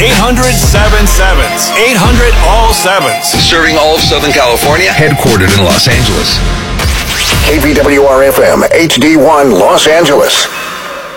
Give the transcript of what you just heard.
800-7-7s. 800 all sevens. Serving all of Southern California, headquartered in Los Angeles. KVWR-FM, HD1, Los Angeles.